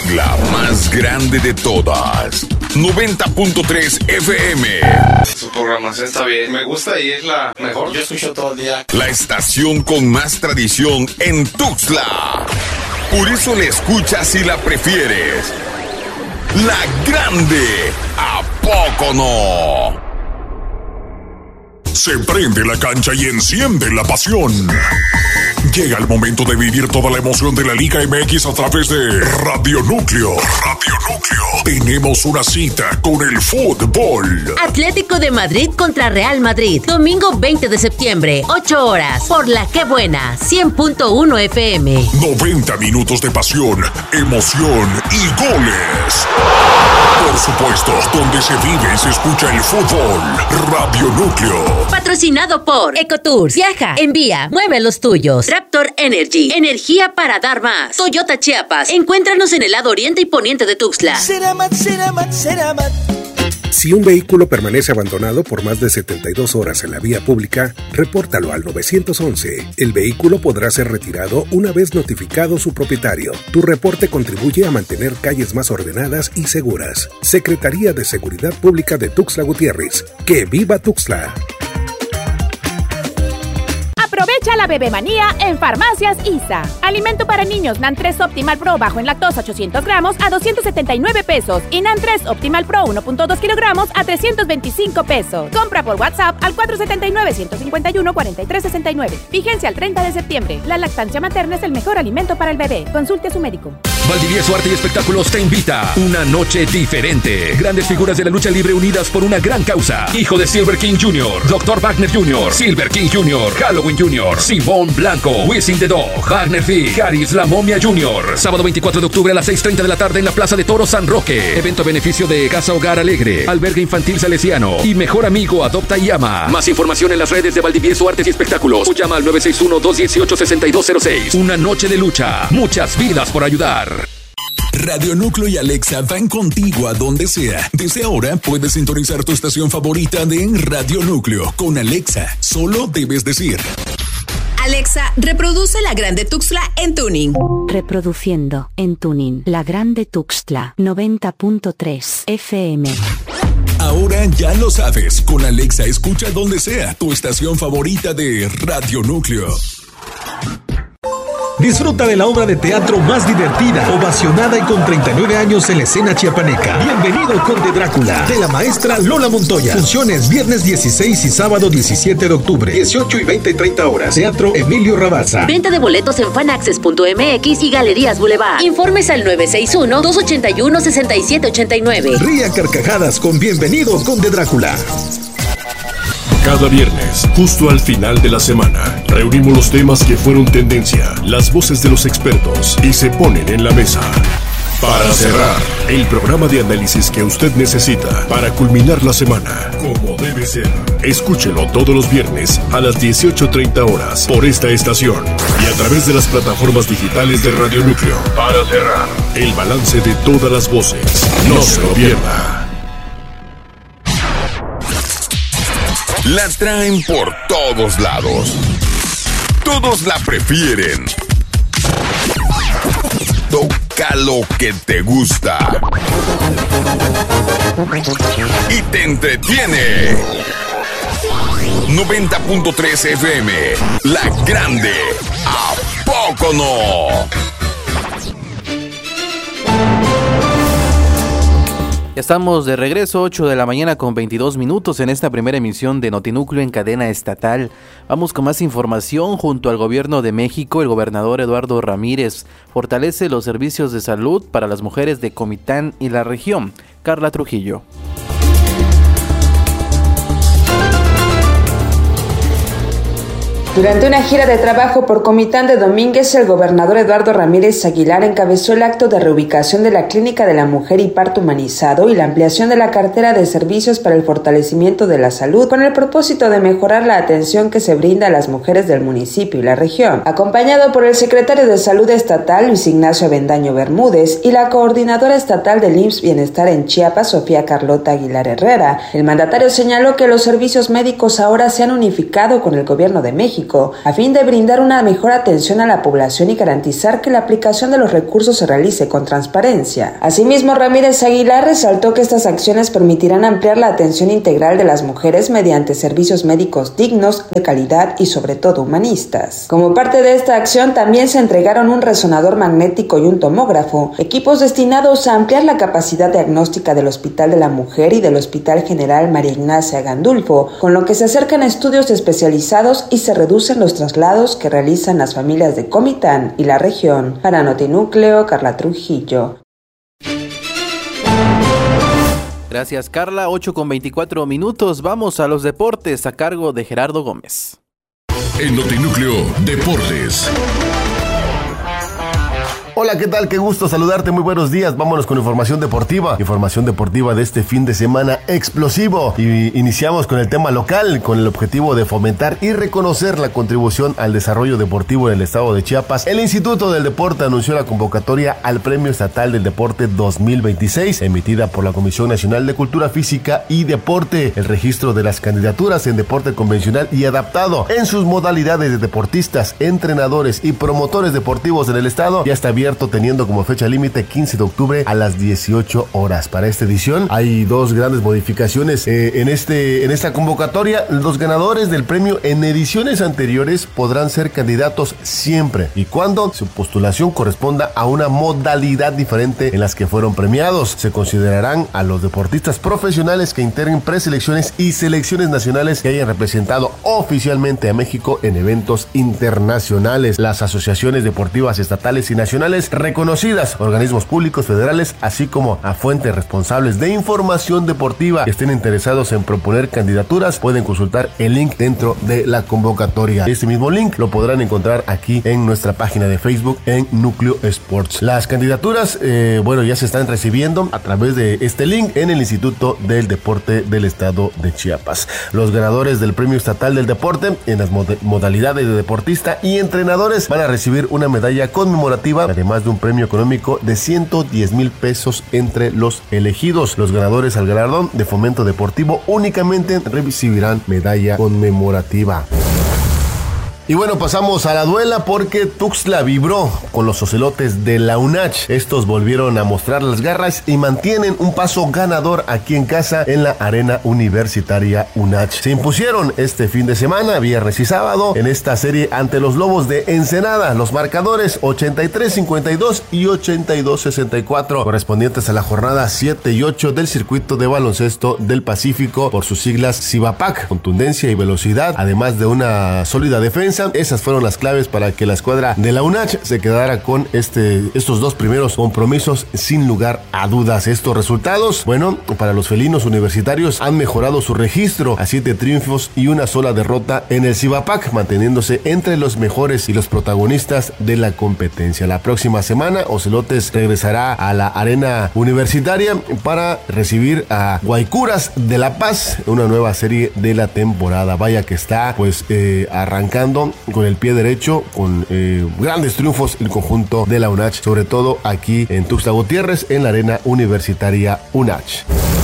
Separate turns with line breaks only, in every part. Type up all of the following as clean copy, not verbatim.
La más grande de todas. 90.3 FM.
Su programación está bien. Me gusta y es la mejor. Yo escucho todo el día.
La estación con más tradición en Tuxtla. Por eso la escuchas y la prefieres. La grande. ¿A poco no?
Se prende la cancha y enciende la pasión. Llega el momento de vivir toda la emoción de la Liga MX a través de Radio Núcleo. Radio Núcleo. Tenemos una cita con el fútbol.
Atlético de Madrid contra Real Madrid. Domingo 20 de septiembre, 8 horas. Por La Que Buena, 100.1 FM.
90 minutos de pasión, emoción y goles. Por supuesto, donde se vive y se escucha el fútbol. Radio Núcleo.
Patrocinado por Ecotours. Viaja, envía, mueve los tuyos. Raptor Energy. Energía para dar más. Toyota Chiapas. Encuéntranos en el lado oriente y poniente de Tuxtla.
Si un vehículo permanece abandonado por más de 72 horas en la vía pública, repórtalo al 911. El vehículo podrá ser retirado una vez notificado su propietario. Tu reporte contribuye a mantener calles más ordenadas y seguras. Secretaría de Seguridad Pública de Tuxtla Gutiérrez. ¡Que viva Tuxtla!
Aprovecha la bebemanía en Farmacias ISA. Alimento para niños NAN 3 Optimal Pro bajo en lactosa 800 gramos a 279 pesos y NAN 3 Optimal Pro 1.2 kilogramos a 325 pesos. Compra por WhatsApp al 479-151-4369. Vigencia al 30 de septiembre. La lactancia materna es el mejor alimento para el bebé. Consulte a su médico.
Valdivieso Arte y Espectáculos te invita. Una noche diferente. Grandes figuras de la lucha libre unidas por una gran causa. Hijo de Silver King Jr., Dr. Wagner Jr., Silver King Jr., Halloween Jr., Simón Blanco, Wisin the Dog, Wagner Fig, Haris La Momia Jr. Sábado 24 de octubre a las 6:30 de la tarde en la Plaza de Toros San Roque. Evento a beneficio de Casa Hogar Alegre, Albergue Infantil Salesiano y Mejor Amigo Adopta y Ama. Más información en las redes de Valdivieso Artes y Espectáculos o llama al 961-218-6206. Una noche de lucha, muchas vidas por ayudar.
Radio Núcleo y Alexa van contigo a donde sea. Desde ahora puedes sintonizar tu estación favorita de Radio Núcleo. Con Alexa, solo debes decir:
Alexa, reproduce La Grande Tuxtla en tuning.
Reproduciendo en tuning La Grande Tuxtla 90.3 FM.
Ahora ya lo sabes. Con Alexa escucha donde sea tu estación favorita de Radio Núcleo.
Disfruta de la obra de teatro más divertida, ovacionada y con 39 años en la escena chiapaneca. Bienvenido Conde Drácula, de la maestra Lola Montoya. Funciones viernes 16 y sábado 17 de octubre, 18 y 20 y 30 horas. Teatro Emilio Rabasa.
Venta de boletos en fanaccess.mx y Galerías Boulevard. Informes al 961-281-6789.
Ría carcajadas con Bienvenido Conde Drácula.
Cada viernes, justo al final de la semana, reunimos los temas que fueron tendencia, las voces de los expertos y se ponen en la mesa. Para cerrar, el programa de análisis que usted necesita para culminar la semana, como debe ser. Escúchelo todos los viernes a las 18:30 horas por esta estación y a través de las plataformas digitales de Radio Núcleo. Para cerrar, el balance de todas las voces. No se lo pierda.
La traen por todos lados. Todos la prefieren. Toca lo que te gusta. Y te entretiene. 90.3 FM. La Grande. ¿A poco no?
Estamos de regreso, 8 de la mañana con 22 minutos en esta primera emisión de Notinúcleo en cadena estatal. Vamos con más información. Junto al gobierno de México, el gobernador Eduardo Ramírez fortalece los servicios de salud para las mujeres de Comitán y la región. Carla Trujillo.
Durante una gira de trabajo por Comitán de Domínguez, el gobernador Eduardo Ramírez Aguilar encabezó el acto de reubicación de la Clínica de la Mujer y Parto Humanizado y la ampliación de la cartera de servicios para el fortalecimiento de la salud, con el propósito de mejorar la atención que se brinda a las mujeres del municipio y la región. Acompañado por el secretario de Salud Estatal, Luis Ignacio Avendaño Bermúdez, y la coordinadora estatal del IMSS Bienestar en Chiapas, Sofía Carlota Aguilar Herrera, el mandatario señaló que los servicios médicos ahora se han unificado con el gobierno de México, México, a fin de brindar una mejor atención a la población y garantizar que la aplicación de los recursos se realice con transparencia. Asimismo, Ramírez Aguilar resaltó que estas acciones permitirán ampliar la atención integral de las mujeres mediante servicios médicos dignos, de calidad y sobre todo humanistas. Como parte de esta acción también se entregaron un resonador magnético y un tomógrafo, equipos destinados a ampliar la capacidad diagnóstica del Hospital de la Mujer y del Hospital General María Ignacia Gandulfo, con lo que se acercan estudios especializados y se reducen los traslados que realizan las familias de Comitán y la región. Para Notinúcleo, Carla Trujillo.
Gracias, Carla. 8:24. Vamos a los deportes a cargo de Gerardo Gómez.
En Notinúcleo Deportes.
Hola, ¿qué tal? Qué gusto saludarte, muy buenos días. Vámonos con información deportiva de este fin de semana explosivo. Y iniciamos con el tema local, con el objetivo de fomentar y reconocer la contribución al desarrollo deportivo en el estado de Chiapas. El Instituto del Deporte anunció la convocatoria al Premio Estatal del Deporte 2026, emitida por la Comisión Nacional de Cultura Física y Deporte. El registro de las candidaturas en deporte convencional y adaptado en sus modalidades de deportistas, entrenadores y promotores deportivos en el estado ya está abierto, teniendo como fecha límite 15 de octubre a las 18 horas. Para esta edición hay dos grandes modificaciones en esta convocatoria. Los ganadores del premio en ediciones anteriores podrán ser candidatos siempre y cuando su postulación corresponda a una modalidad diferente en las que fueron premiados. Se considerarán a los deportistas profesionales que integren preselecciones y selecciones nacionales que hayan representado oficialmente a México en eventos internacionales. Las asociaciones deportivas estatales y nacionales reconocidas, organismos públicos federales, así como a fuentes responsables de información deportiva que estén interesados en proponer candidaturas, pueden consultar el link dentro de la convocatoria. Este mismo link lo podrán encontrar aquí en nuestra página de Facebook en Núcleo Sports. Las candidaturas, ya se están recibiendo a través de este link en el Instituto del Deporte del Estado de Chiapas. Los ganadores del Premio Estatal del Deporte en las modalidades de deportista y entrenadores van a recibir una medalla conmemorativa, además de un premio económico de 110,000 pesos entre los elegidos. Los ganadores al galardón de fomento deportivo únicamente recibirán medalla conmemorativa. Y bueno, pasamos a la duela porque Tuxtla vibró con los ocelotes de la UNACH. Estos volvieron a mostrar las garras y mantienen un paso ganador aquí en casa en la Arena Universitaria UNACH. Se impusieron este fin de semana, viernes y sábado, en esta serie ante los Lobos de Ensenada. Los marcadores 83-52 y 82-64, correspondientes a la jornada 7 y 8 del Circuito de Baloncesto del Pacífico, por sus siglas CIBAPAC. Contundencia y velocidad, además de una sólida defensa. Esas fueron las claves para que la escuadra de la UNACH se quedara con estos dos primeros compromisos sin lugar a dudas. Estos resultados, para los felinos universitarios han mejorado su registro a 7 triunfos y una sola derrota en el CIBAPAC, manteniéndose entre los mejores y los protagonistas de la competencia. La próxima semana, Ocelotes regresará a la Arena Universitaria para recibir a Guaycuras de La Paz, una nueva serie de la temporada. Vaya que está arrancando con el pie derecho, con grandes triunfos el conjunto de la UNACH, sobre todo aquí en Tuxtla Gutiérrez, en la Arena Universitaria UNACH.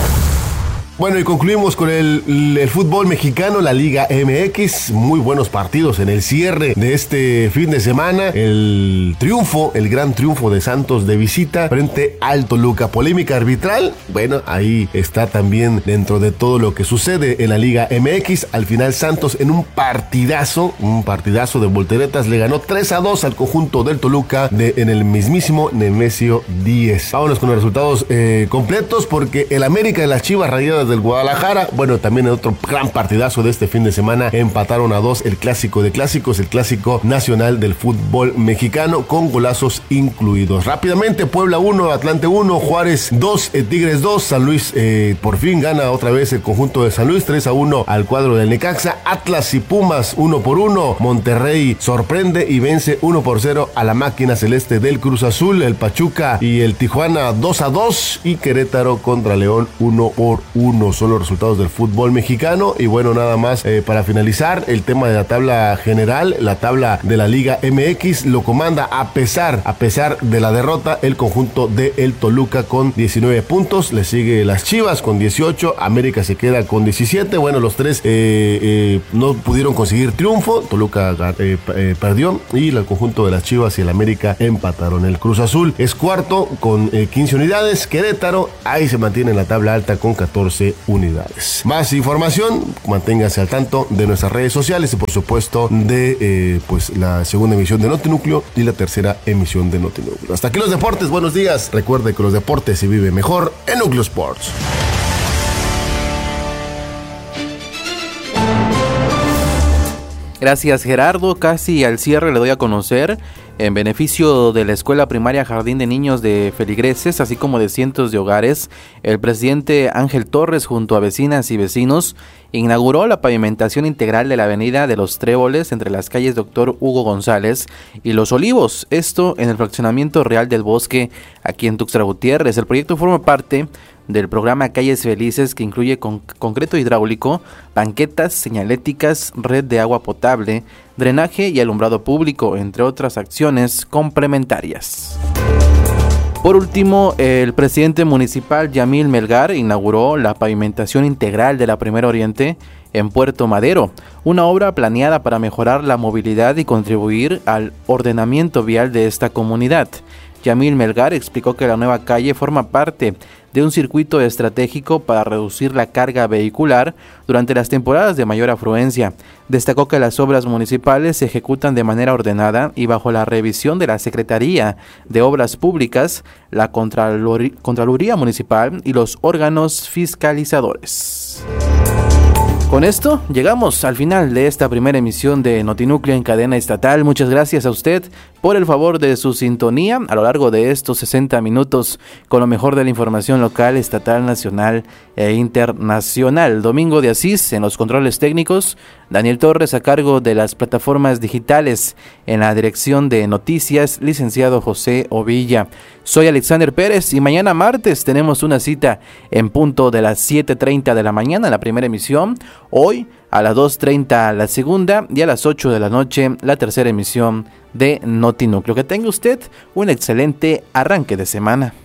Bueno, y concluimos con el fútbol mexicano, la Liga MX. Muy buenos partidos en el cierre de este fin de semana. El gran triunfo de Santos de visita frente al Toluca. Polémica arbitral, ahí está también dentro de todo lo que sucede en la Liga MX. Al final Santos, en un partidazo de volteretas, le ganó 3-2 al conjunto del Toluca en el mismísimo Nemesio 10. Vámonos con los resultados completos, porque el América de las Chivas Rayadas del Guadalajara, también en otro gran partidazo de este fin de semana, empataron a 2 el clásico de clásicos, el clásico nacional del fútbol mexicano, con golazos incluidos. Rápidamente, Puebla 1, Atlante 1, Juárez 2, Tigres 2, San Luis por fin gana otra vez el conjunto de San Luis, 3-1 al cuadro del Necaxa. Atlas y Pumas 1-1, Monterrey sorprende y vence 1-0 a la máquina celeste del Cruz Azul. El Pachuca y el Tijuana 2-2 y Querétaro contra León 1-1. 1 son los resultados del fútbol mexicano. Y bueno, nada más para finalizar, el tema de la tabla general, la tabla de la Liga MX lo comanda a pesar de la derrota el conjunto de el Toluca con 19 puntos, le sigue las Chivas con 18, América se queda con 17, bueno, los tres no pudieron conseguir triunfo, Toluca perdió y el conjunto de las Chivas y el América empataron. El Cruz Azul es cuarto con 15 unidades, Querétaro ahí se mantiene en la tabla alta con 14 unidades. Más información, manténgase al tanto de nuestras redes sociales y por supuesto de pues la segunda emisión de Notinúcleo y la tercera emisión de Notinúcleo. Hasta aquí los deportes, buenos días. Recuerde que los deportes se vive mejor en Núcleo Sports.
Gracias, Gerardo. Casi al cierre le doy a conocer, en beneficio de la Escuela Primaria Jardín de Niños de Feligreses, así como de cientos de hogares, el presidente Ángel Torres, junto a vecinas y vecinos, inauguró la pavimentación integral de la avenida de los Tréboles entre las calles Dr. Hugo González y Los Olivos, esto en el fraccionamiento Real del Bosque, aquí en Tuxtla Gutiérrez. El proyecto forma parte del programa Calles Felices, que incluye concreto hidráulico, banquetas, señaléticas, red de agua potable, drenaje y alumbrado público, entre otras acciones complementarias. Por último, el presidente municipal Yamil Melgar inauguró la pavimentación integral de la Primera Oriente en Puerto Madero, una obra planeada para mejorar la movilidad y contribuir al ordenamiento vial de esta comunidad. Yamil Melgar explicó que la nueva calle forma parte de un circuito estratégico para reducir la carga vehicular durante las temporadas de mayor afluencia. Destacó que las obras municipales se ejecutan de manera ordenada y bajo la revisión de la Secretaría de Obras Públicas, la Contraloría Municipal y los órganos fiscalizadores. Con esto llegamos al final de esta primera emisión de Notinúcleo en cadena estatal. Muchas gracias a usted por el favor de su sintonía a lo largo de estos 60 minutos con lo mejor de la información local, estatal, nacional e internacional. Domingo de Asís en los controles técnicos, Daniel Torres a cargo de las plataformas digitales, en la dirección de noticias, licenciado José Ovilla. Soy Alexander Pérez y mañana martes tenemos una cita en punto de las 7:30 de la mañana, la primera emisión. Hoy a las 2:30 la segunda y a las 8 de la noche la tercera emisión de Notinúcleo. Que tenga usted un excelente arranque de semana.